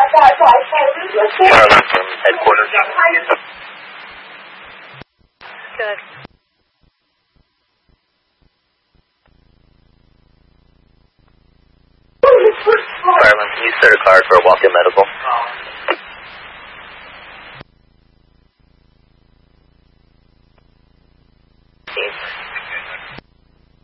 Charlotte from headquarters. Good. Charlotte, can you start a card for a walk-in medical?